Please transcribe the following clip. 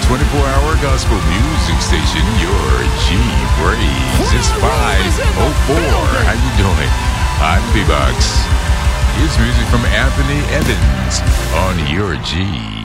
24-hour gospel music station, your G Praise. It's 5:04. How you doing? I'm B-Box. Here's music from Anthony Evans on your G.